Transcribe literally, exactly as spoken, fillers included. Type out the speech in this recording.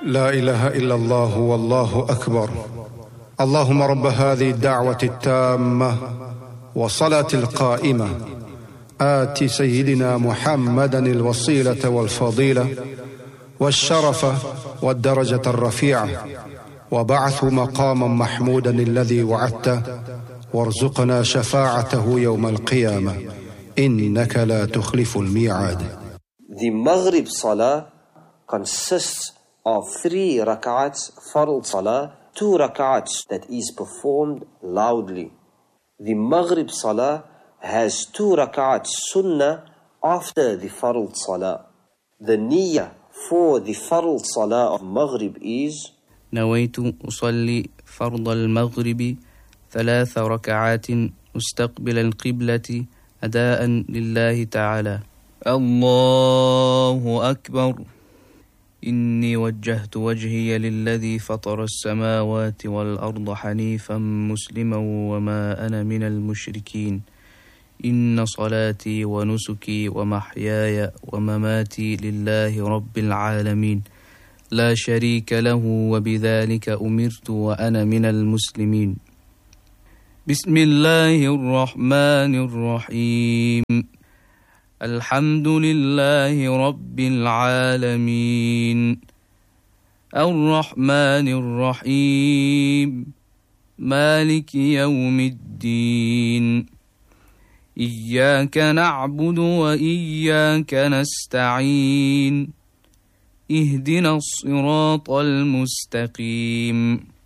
لا إله إلا الله والله أكبر. اللهم رب هذه الدعوة التامة والصلاة القائمة آت سيدنا محمدا الوسيلة والفضيلة والشرف والدرجة الرفيعة وبعث مقاما محمودا الذي وعدته وارزقنا شفاعته يوم القيامة إنك لا تخلف الميعاد. The Maghrib Salah consists of three rak'ats, Fard Salah, two rak'ats that is performed loudly. The Maghrib Salah has two rak'ats Sunnah after the Fard Salah. The niyyah for the Fard Salah of Maghrib is نويت أصلي فرض المغرب ثلاث ركعات مستقبل القبلة أداء لله تعالى. الله أكبر. إني وجهت وجهي للذي فطر السماوات والأرض حنيفا مسلما وما أنا من المشركين. إن صلاتي ونسكي ومحياي ومماتي لله رب العالمين لا شريك له وبذلك أمرت وأنا من المسلمين. بسم الله الرحمن الرحيم. الحمد لله رب العالمين الرحمن الرحيم مالك يوم الدين إياك نعبد وإياك نستعين اهدنا الصراط المستقيم